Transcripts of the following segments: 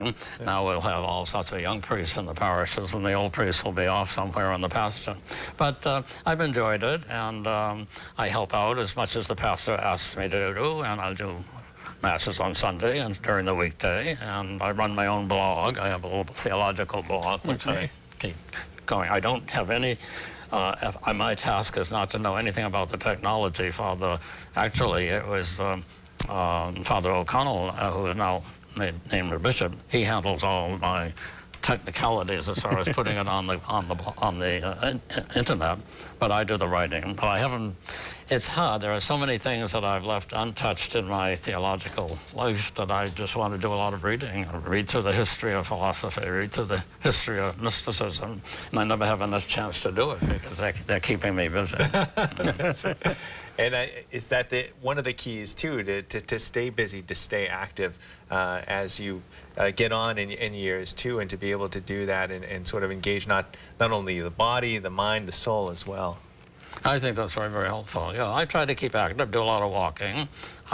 Now we'll have all sorts of young priests in the parishes, and the old priests will be off somewhere in the pasture. But I've enjoyed it, and I help out as much as the pastor asks me to do, and I'll do Masses on Sunday and during the weekday, and I run my own blog. I have a little theological blog, which I keep going. I don't have any, my task is not to know anything about the technology. Actually, it was Father O'Connell, who is now named a bishop. He handles all my technicalities as far as putting it on the internet, but I do the writing. But I haven't. It's hard. There are so many things that I've left untouched in my theological life that I just want to do a lot of reading. Read through the history of philosophy, read through the history of mysticism, and I never have enough chance to do it because they're keeping me busy. And is that one of the keys, too, to stay busy, to stay active as you get on in years, too, and to be able to do that and sort of engage not only the body, the mind, the soul as well? I think that's very, very helpful. Yeah, I try to keep active, do a lot of walking.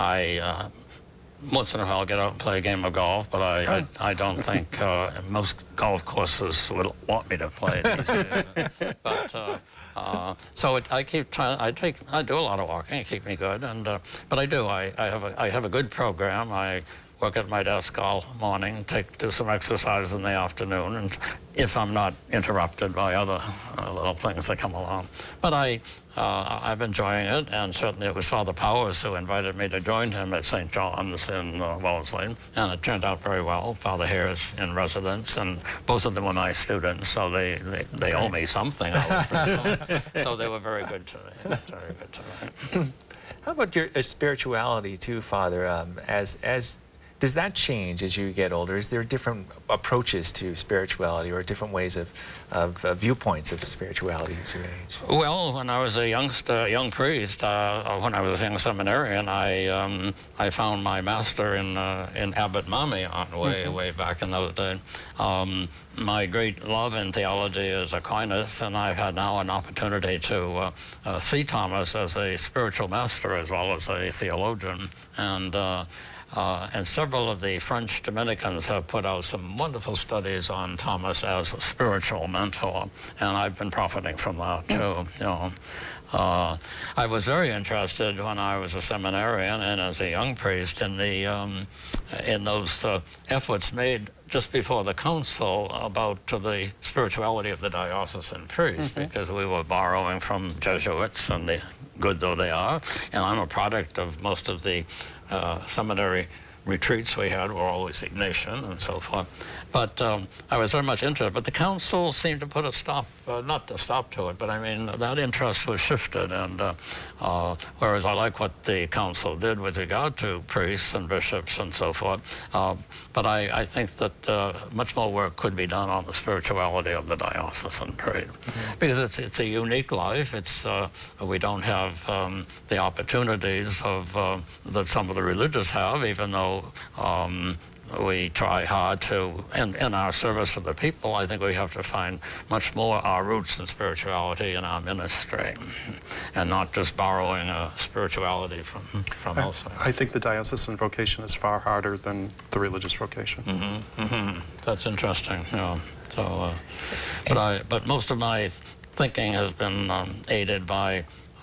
Once in a while I'll get out and play a game of golf, but I don't think most golf courses would want me to play these days. But so I keep trying. I do a lot of walking. It keeps me good, but I do. I have a good program. I work at my desk all morning, do some exercise in the afternoon, and if I'm not interrupted by other little things that come along. But I'm enjoying it, and certainly it was Father Powers who invited me to join him at St. John's in Wellesley, and it turned out very well. Father Hare's in residence, and both of them were my students, so they owe me something. So they were very good to me. Very good to me. How about your spirituality too, Father? Does that change as you get older? Is there different approaches to spirituality or different ways of viewpoints of spirituality as you age? Well, when I was a young priest, when I was a young seminarian, I found my master in Abbot Marmion way back in those days. My great love in theology is Aquinas, and I've had now an opportunity to see Thomas as a spiritual master as well as a theologian. And several of the French Dominicans have put out some wonderful studies on Thomas as a spiritual mentor, and I've been profiting from that too. You know, I was very interested when I was a seminarian and as a young priest in those efforts made just before the council about the spirituality of the diocesan priest, because we were borrowing from Jesuits, and good though they are, and I'm a product of most of the seminary retreats we had were always Ignatian and so forth. But I was very much interested. But the council seemed to put a stop, not a stop to it, but I mean, that interest was shifted. And whereas I like what the council did with regard to priests and bishops and so forth, but I think that much more work could be done on the spirituality of the diocesan priest. Because it's a unique life. We don't have the opportunities that some of the religious have, even though we try hard to, in our service to the people, I think we have to find much more our roots in spirituality in our ministry, and not just borrowing a spirituality from elsewhere. I think the diocesan vocation is far harder than the religious vocation. That's interesting. Yeah. So, but most of my thinking has been aided by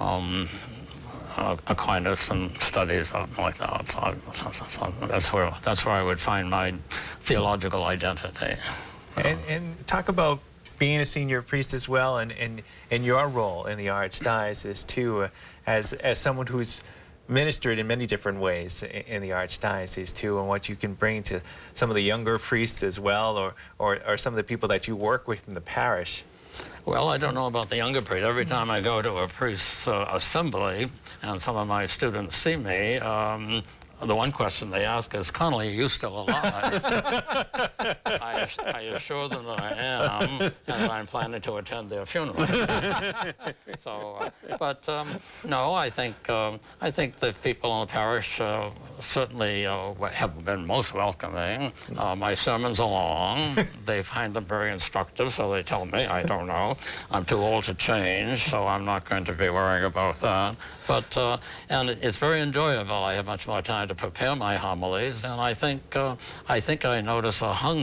Aquinas and studies like that. So that's where I would find my theological identity. And talk about being a senior priest as well, and your role in the Archdiocese too, as someone who's ministered in many different ways in the Archdiocese too, and what you can bring to some of the younger priests as well, or some of the people that you work with in the parish. Well, I don't know about the younger priest. Every time I go to a priest's assembly and some of my students see me, the one question they ask is, "Connolly, are you still alive?" I assure them that I am, and that I'm planning to attend their funeral. So, no, I think the people in the parish certainly have been most welcoming. My sermons are long. They find them very instructive, so they tell me. I don't know. I'm too old to change, so I'm not going to be worrying about that. But and it's very enjoyable. I have much more time to prepare my homilies, and I think I notice a hunger